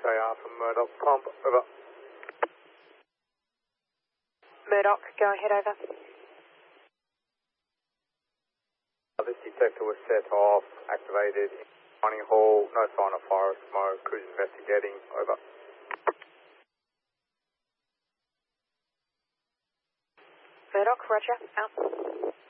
AR from Murdoch Pump, over. Murdoch, go ahead, over. This detector was set off, activated in mining hall, no sign of fire or smoke, cruise investigating, over. Murdoch, roger, out.